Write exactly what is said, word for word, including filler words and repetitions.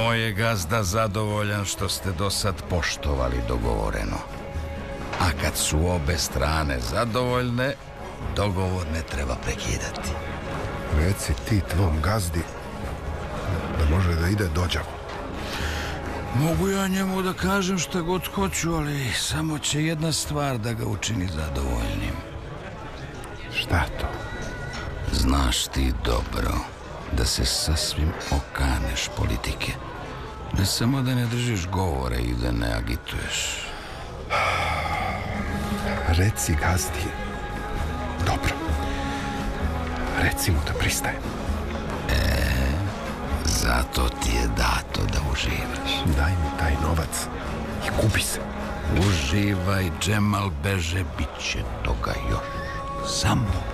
Moj je gazda zadovoljan što ste do sad poštovali dogovoreno. A kad su obe strane zadovoljne, dogovor ne treba prekidati. Reci ti tvom gazdi da može da ide dođavo. Mogu ja njemu da kažem šta god hoću, ali samo će jedna stvar da ga učini zadovoljnim. Šta to? Znaš ti dobro da se sasvim okaneš politike. Ne samo da ne držiš govore i da ne agituješ. Reci gazdi. Dobro. Reci mu da pristajem. E, zato ti je dato da uživaš. Daj mi taj novac i kupi se. Uživaj, Džemal Beže, bit će toga još. Samo